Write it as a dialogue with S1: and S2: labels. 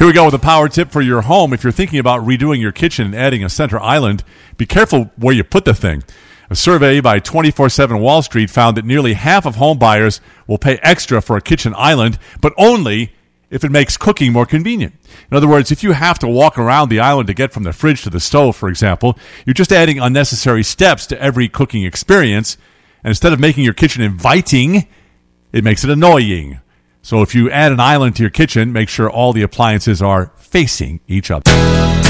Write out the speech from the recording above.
S1: Here we go with a power tip for your home. If you're thinking about redoing your kitchen and adding a center island, be careful where you put the thing. A survey by 24/7 Wall Street found that nearly half of home buyers will pay extra for a kitchen island, but only if it makes cooking more convenient. In other words, if you have to walk around the island to get from the fridge to the stove, for example, you're just adding unnecessary steps to every cooking experience. And instead of making your kitchen inviting, it makes it annoying. So if you add an island to your kitchen, make sure all the appliances are facing each other.